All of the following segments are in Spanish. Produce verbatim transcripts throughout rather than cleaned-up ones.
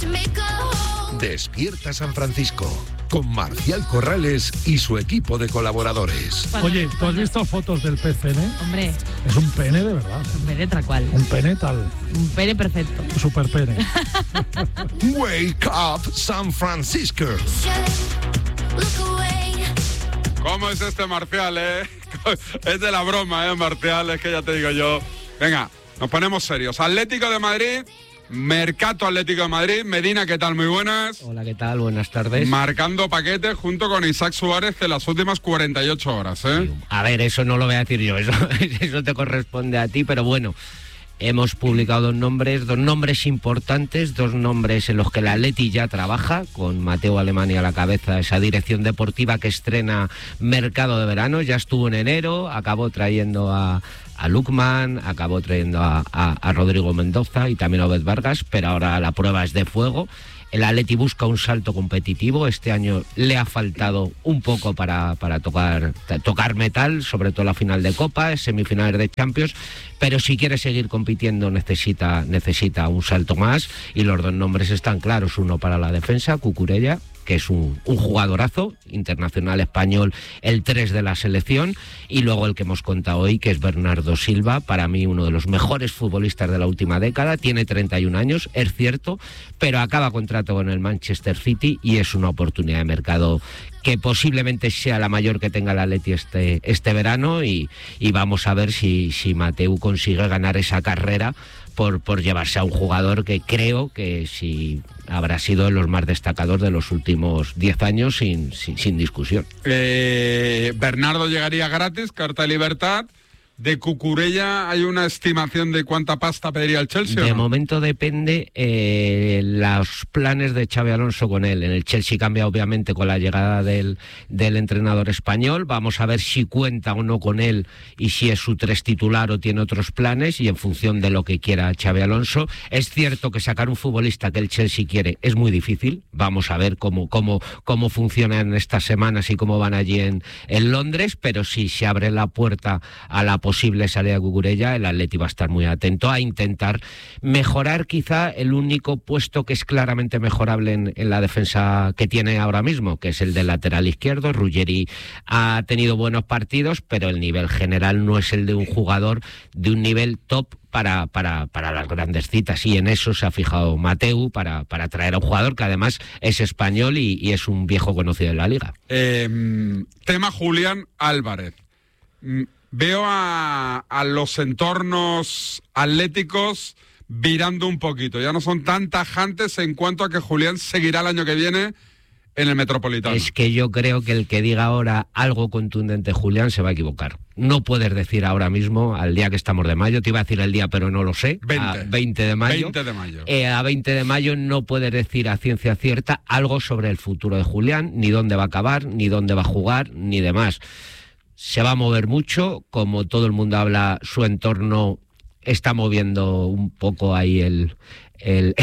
Despierta San Francisco, con Marcial Corrales y su equipo de colaboradores. Oye, ¿tú has visto fotos del pez pene? Hombre. Es un pene de verdad. Un pene tal cual. Un pene tal. Un pene perfecto. Super pene. Wake up San Francisco. ¿Cómo es este Marcial, eh? Es de la broma, eh, Marcial, es que ya te digo yo. Venga, nos ponemos serios. Atlético de Madrid, Mercato Atlético de Madrid. Medina, ¿qué tal? Muy buenas. Hola, ¿qué tal? Buenas tardes. Marcando paquetes junto con Isaac Suárez en las últimas cuarenta y ocho horas, ¿eh? A ver, eso no lo voy a decir yo, eso, eso te corresponde a ti, pero bueno, hemos publicado dos nombres, dos nombres importantes, dos nombres en los que el Atleti ya trabaja, con Mateu Alemany a la cabeza, esa dirección deportiva que estrena Mercado de Verano. Ya estuvo en enero, acabó trayendo a, a Lukman, acabó trayendo a, a, a Rodrigo Mendoza y también a Obed Vargas, pero ahora la prueba es de fuego. El Atleti busca un salto competitivo. Este año le ha faltado un poco para, para tocar, tocar metal, sobre todo la final de Copa, semifinales de Champions, pero si quiere seguir compitiendo necesita, necesita un salto más, y los dos nombres están claros. Uno para la defensa, Cucurella, que es un, un jugadorazo, internacional español, el tres de la selección, y luego el que hemos contado hoy, que es Bernardo Silva, para mí uno de los mejores futbolistas de la última década. Tiene treinta y un años, es cierto, pero acaba contrato con el Manchester City y es una oportunidad de mercado que posiblemente sea la mayor que tenga el Atleti este, este verano, y, y vamos a ver si, si Mateu consigue ganar esa carrera por, por llevarse a un jugador que creo que sí habrá sido de los más destacados de los últimos diez años sin, sin, sin discusión. Eh, Bernardo llegaría gratis, carta de libertad. De Cucurella, ¿hay una estimación de cuánta pasta pediría el Chelsea? De ¿o no? momento depende eh, los planes de Xabi Alonso con él. En el Chelsea cambia obviamente con la llegada del, del entrenador español. Vamos a ver si cuenta o no con él y si es su tres titular o tiene otros planes, y en función de lo que quiera Xabi Alonso. Es cierto que sacar un futbolista que el Chelsea quiere es muy difícil. Vamos a ver cómo, cómo, cómo funcionan estas semanas y cómo van allí en, en Londres, pero si se abre la puerta a la posible salida de Cucurella, el Atleti va a estar muy atento a intentar mejorar quizá el único puesto que es claramente mejorable en, en la defensa que tiene ahora mismo, que es el del lateral izquierdo. Ruggeri ha tenido buenos partidos, pero el nivel general no es el de un jugador de un nivel top para, para, para las grandes citas, y en eso se ha fijado Mateu para, para traer a un jugador que además es español y, y es un viejo conocido de la liga. Eh, tema Julián Álvarez. Veo a, a los entornos atléticos virando un poquito. Ya no son tan tajantes en cuanto a que Julián seguirá el año que viene en el Metropolitano. Es que yo creo que el que diga ahora algo contundente Julián se va a equivocar. No puedes decir ahora mismo, al día que estamos de mayo, te iba a decir el día, pero no lo sé, veinte. A veinte de mayo. veinte de mayo. Eh, a veinte de mayo no puedes decir a ciencia cierta algo sobre el futuro de Julián, ni dónde va a acabar, ni dónde va a jugar, ni demás. Se va a mover mucho, como todo el mundo habla, su entorno está moviendo un poco ahí el, el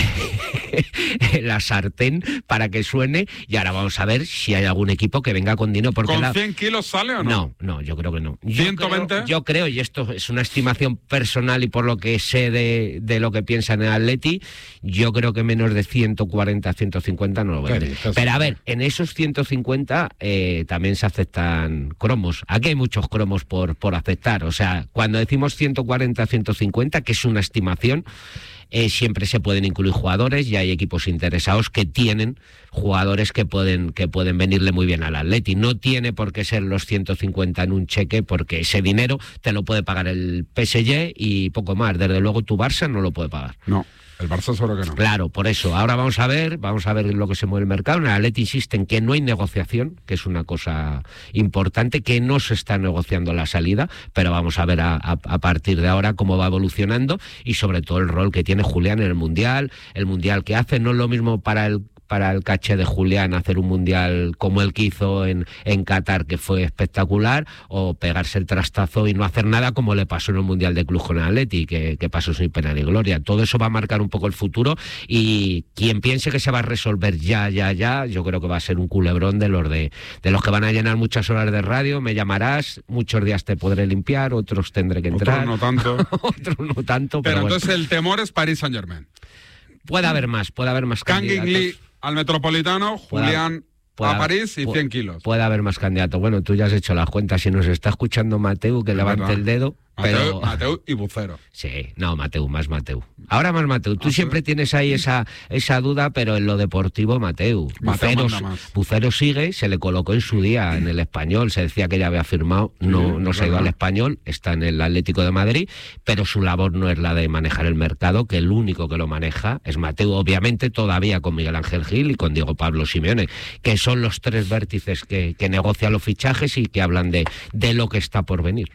la sartén para que suene, y ahora vamos a ver si hay algún equipo que venga con dinero. Porque ¿Con la... cien kilos sale o no? No, no, yo creo que no. Yo ¿ciento veinte? Creo, yo creo, y esto es una estimación personal y por lo que sé de, de lo que piensan en el Atleti, yo creo que menos de ciento cuarenta, ciento cincuenta no lo venden. Pero a ver, en esos ciento cincuenta eh, también se aceptan cromos. Aquí hay muchos cromos por, por aceptar. O sea, cuando decimos ciento cuarenta, ciento cincuenta, que es una estimación, Eh, siempre se pueden incluir jugadores, y hay equipos interesados que tienen jugadores que pueden que pueden venirle muy bien al Atleti. No tiene por qué ser los ciento cincuenta en un cheque, porque ese dinero te lo puede pagar el P S G y poco más. Desde luego tu Barça no lo puede pagar. No. El Barça seguro que no. Claro, por eso. Ahora vamos a ver, vamos a ver lo que se mueve el mercado. En el Atleti insisten que no hay negociación, que es una cosa importante, que no se está negociando la salida, pero vamos a ver a, a, a partir de ahora cómo va evolucionando, y sobre todo el rol que tiene Julián en el Mundial, el Mundial que hace. No es lo mismo para el para el caché de Julián hacer un mundial como el que hizo en, en Qatar, que fue espectacular, o pegarse el trastazo y no hacer nada como le pasó en el Mundial de Club con el Atleti, que, que pasó sin pena ni gloria. Todo eso va a marcar un poco el futuro, y quien piense que se va a resolver ya, ya, ya, yo creo que va a ser un culebrón de los de, de los que van a llenar muchas horas de radio. Me llamarás, muchos días te podré limpiar, otros tendré que entrar. Otros no tanto. Otros no tanto, pero, pero bueno. Entonces el temor es Paris Saint-Germain. puede haber más, puede haber más Kang candidatos. In Lee al Metropolitano, Puede- Julián puede- a París y pu- cien kilos. Puede haber más candidatos. Bueno, tú ya has hecho las cuentas. Si nos está escuchando Mateu, que Es levante verdad. el dedo. Mateu, Pero... Mateu y Bucero. Sí, no, Mateu, más Mateu. Ahora más Mateu. Tú ¿Ah, sí? siempre tienes ahí esa, esa duda, pero en lo deportivo, Mateu. Mateu Bucero, manda más. Bucero sigue, se le colocó en su día en el Español, se decía que ya había firmado, no, Sí, no se ha ido verdad. al Español, está en el Atlético de Madrid, pero su labor no es la de manejar el mercado, que el único que lo maneja es Mateu, obviamente todavía con Miguel Ángel Gil y con Diego Pablo Simeone, que son los tres vértices que, que negocian los fichajes y que hablan de, de lo que está por venir.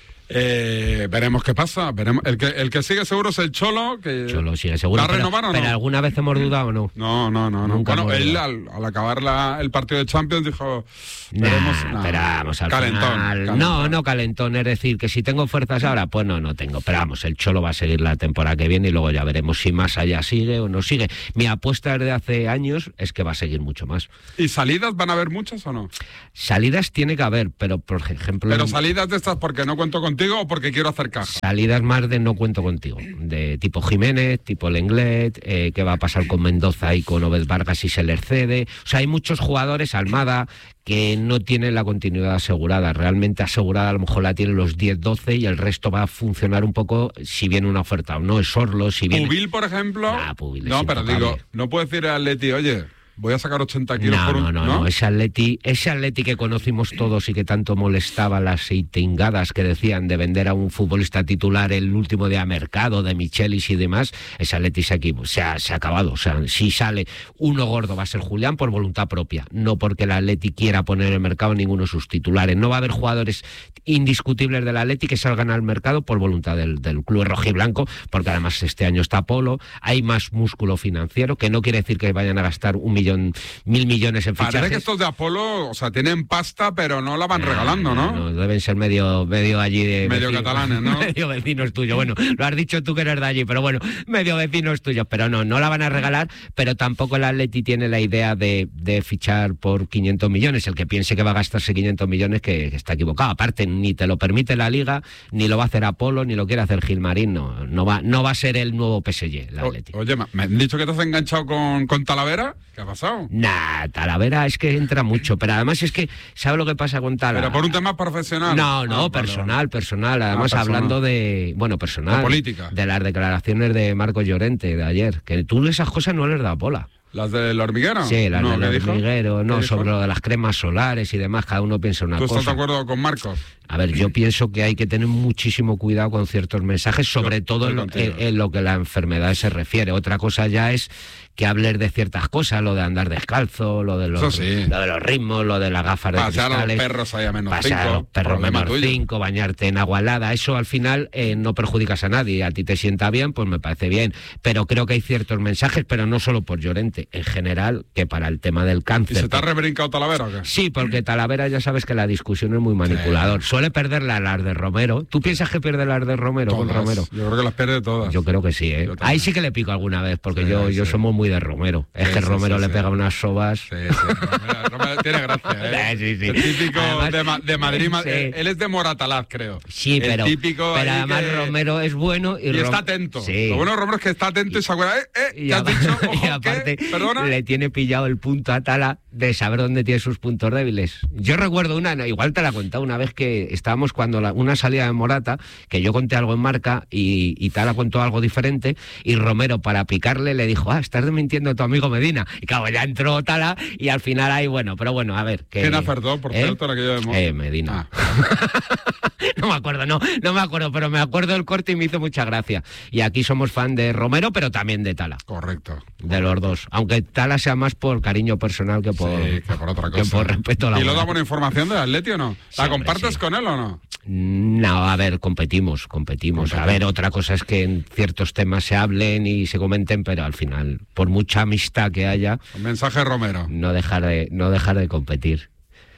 Eh, veremos qué pasa. Veremos. El, que, el que sigue seguro es el Cholo. Que Cholo sigue seguro. ¿Va a Pero, renovar o no? pero ¿alguna vez hemos dudado o no? No, no, no. no. Nunca Bueno, hemos él dudado. al, al acabar la- el partido de Champions dijo... Nah, veremos, nah, pero vamos, al calentón, final- calentón. No, no calentón, es decir, que si tengo fuerzas ahora, pues no, no tengo. Pero vamos, el Cholo va a seguir la temporada que viene y luego ya veremos si más allá sigue o no sigue. Mi apuesta desde hace años es que va a seguir mucho más. ¿Y salidas van a haber muchas o no? Salidas tiene que haber, pero por ejemplo... Pero salidas de estas porque no cuento contigo o porque quiero hacer caja. Salidas más de no cuento contigo, de tipo Jiménez, tipo Lenglet, eh, qué va a pasar con Mendoza y con Obed Vargas si se les cede. O sea, hay muchos jugadores, Almada, que no tienen la continuidad asegurada. Realmente asegurada a lo mejor la tienen los diez doce y el resto va a funcionar un poco si viene una oferta o no. Es Orlo, si viene... Pubil, por ejemplo... Ah, Pubil es no, pero intocable. digo, no puedo decir al Atleti, oye, voy a sacar ochenta kilos No, por un... no, no, no, ese Atleti, ese Atleti que conocimos todos y que tanto molestaba las eitingadas que decían de vender a un futbolista titular el último día de mercado, de Michelis y demás, ese Atleti se, equivo- se, ha, se ha acabado. O sea, si sale uno gordo va a ser Julián por voluntad propia, no porque el Atleti quiera poner en el mercado ninguno de sus titulares. No va a haber jugadores indiscutibles del Atleti que salgan al mercado por voluntad del, del club rojiblanco, porque además este año está Polo, hay más músculo financiero, que no quiere decir que vayan a gastar un millón, mil millones en fichajes. Parece que estos de Apolo, o sea, tienen pasta, pero no la van No, regalando, ¿no? no, deben ser medio, medio allí de... Medio vecino- catalanes, ¿no? medio vecinos tuyos. Bueno, lo has dicho tú que eres de allí, pero bueno, medio vecinos tuyos. Pero no, no la van a regalar, pero tampoco el Atleti tiene la idea de, de fichar por quinientos millones. El que piense que va a gastarse quinientos millones que, que está equivocado. Aparte, ni te lo permite la Liga, ni lo va a hacer Apolo, ni lo quiere hacer Gilmarín. No, no, va, no va a ser el nuevo P S G, el O- Atleti. oye, me han dicho que te has enganchado con, con Talavera. ¿Qué ha pasado? Nah, Talavera es que entra mucho, pero además es que, ¿sabe lo que pasa con Talavera? Pero por un tema profesional. No, no, Ah, vale, personal, vale. personal. Además, Ah, personal. hablando de, bueno, personal. De política. De las declaraciones de Marcos Llorente de ayer. Que tú esas cosas no les das bola. ¿Las del hormiguero? Sí, las no, del ¿qué dijo? hormiguero, no, ¿Qué dijo? sobre lo de las cremas solares y demás, cada uno piensa una ¿Tú estás cosa. de acuerdo con Marcos? A ver, yo pienso que hay que tener muchísimo cuidado con ciertos mensajes, sobre Yo todo estoy en, lo- contigo. en- en lo que la enfermedad se refiere. Otra cosa ya es que hables de ciertas cosas, lo de andar descalzo, lo de los, Eso sí. lo de los ritmos, lo de las gafas de Pasear a los cristales. perros ahí a menos Pasar a los cinco. perros problema menos tuyo. cinco, bañarte en agua helada, eso al final eh, no perjudicas a nadie. A ti te sienta bien, pues me parece bien. Pero creo que hay ciertos mensajes, pero no solo por Llorente, en general, que para el tema del ¿Y cáncer. se te ha que- rebrincado Talavera o qué? Sí, porque Talavera ya sabes que la discusión es muy manipulador. Suele perder la las de Romero. ¿Tú piensas que pierde las de Romero con Todas. Romero? Yo creo que las pierde todas. Yo creo que sí, ¿eh? Yo también. Ahí sí que le pico alguna vez, porque Sí, yo, yo sí. somos muy de Romero. Es Sí, que sí, Romero sí, le sí. pega unas sobas. Sí, sí. Romero- Romero tiene gracia, ¿eh? Sí, sí. El típico Además, de, Ma- de Madrid. ma- sí. Él es de Moratalaz, creo. Sí, El pero, típico pero ahí además que- Romero es bueno y, Y Rom- está atento. Sí. Lo bueno de Romero es que está atento y, se acuerda. ¿Eh? ¿Eh? Y, ¿Qué has apa- dicho? Ojo, y ¿qué? aparte ¿Perdona? le tiene pillado el punto a Tala de saber dónde tiene sus puntos débiles. Yo recuerdo una, no, igual te la he contado una vez que estábamos cuando la- una salida de Morata, que yo conté algo en marca y, y Tala contó algo diferente y Romero para picarle le dijo, ah, estás mintiendo a tu amigo Medina. Y claro, ya entró Tala y al final ahí, bueno, pero bueno, a ver. Que, ¿Quién acertó, por ¿eh? cierto, en aquello de Mo- Eh, Medina. Ah. No me acuerdo, no, no me acuerdo, pero me acuerdo del corte y me hizo mucha gracia. Y aquí somos fan de Romero, pero también de Tala. Correcto. De los dos. Aunque Tala sea más por cariño personal que por, Sí, que por otra que cosa. por respeto a la ¿Y lo bola. da buena información del Atleti o no? Sí, ¿La hombre, compartes sí. con él o no? No, a ver, competimos, competimos. A Competimos. ver, otra cosa es que en ciertos temas se hablen y se comenten, pero al final, por mucha amistad que haya, Un mensaje de Romero. no dejar de, no dejar de competir.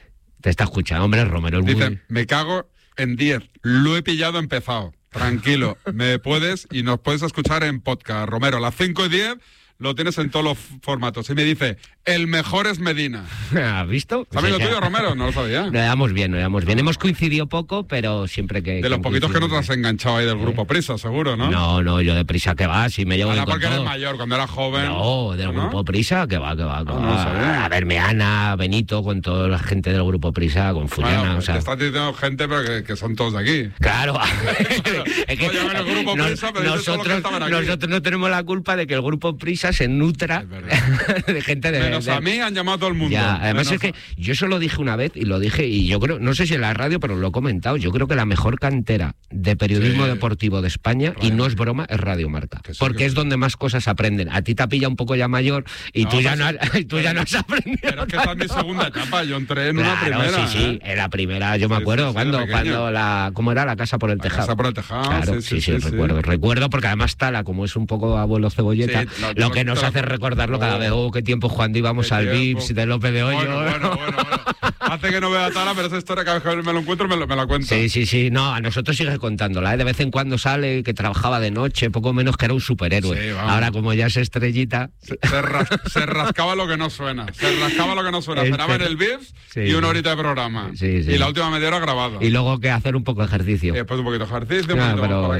Te está escuchando, hombre, Romero es muy... Dice, me cago en diez. Lo he pillado empezado. Tranquilo, me puedes y nos puedes escuchar en podcast. Romero, a las cinco y diez lo tienes en todos los formatos. Y me dice, el mejor es Medina. ¿Has visto? ¿Es amigo tuyo, Romero? No lo sabía. Nos llevamos bien, nos llevamos bien. Hemos coincidido poco, pero siempre que... De los poquitos que no te has enganchado ahí del grupo Prisa, seguro, ¿no? No, no, yo de Prisa que va, si me llevo bien Ahora con porque todo. eres mayor, cuando eras joven. No, del ¿no? grupo Prisa, que va, que va, que No, va. no sabía. A verme Ana, Benito, con toda la gente del grupo Prisa, con Fuliana, Bueno, o pues sea... te estás diciendo gente, pero que, que son todos de aquí. Claro, es que Oye, bueno, el grupo no- Prisa, pero dices todos los que nosotros, estaban aquí. nosotros no tenemos la culpa de que el grupo Prisa se nutra Es verdad. de gente de... Menos de- a mí han llamado a todo el mundo. Ya, además Menos es que yo eso lo dije una vez y lo dije y yo creo, no sé si en la radio, pero lo he comentado, yo creo que la mejor cantera de periodismo Sí. deportivo de España, y no es broma, es Radio Marca. Que sí, porque que es sí. donde más cosas aprenden. A ti te pilla un poco ya mayor y No, tú, ya pero no, sí, has, tú ya no has aprendido. Pero es que esta es mi segunda etapa. Yo entré en una Claro, primera. sí, sí, ¿eh? en la primera, yo me Sí, acuerdo, sí, sí, cuando, de pequeño. cuando la, ¿cómo era? La casa por el La tejado. casa por el tejado, Claro, sí, sí, sí, sí, sí. recuerdo, recuerdo, porque además Tala, como es un poco abuelo cebolleta, Sí, lo- lo lo- que nos te lo- hace recordarlo cada Oh. vez, oh, qué tiempo jugando íbamos Qué al tiempo. Vips de López de Hoyo. Bueno, bueno, bueno, bueno. Hace que no vea a Tala, pero esa historia cada vez que me lo encuentro me, lo, me la cuenta. Sí, sí, sí, no, a nosotros sigue contándola, ¿eh? De vez en cuando sale que trabajaba de noche, poco menos que era un superhéroe. Sí, vamos. Ahora como ya es estrellita... Se, se ras- se rascaba lo que no suena. Se rascaba lo que no suena. El Cenaba en per- el Vips Sí, y una sí. horita de programa. Sí, sí. Y la última media hora grabada. Y luego que hacer un poco de ejercicio. Y después un poquito de ejercicio, un Ah, poquito pero- por aquí.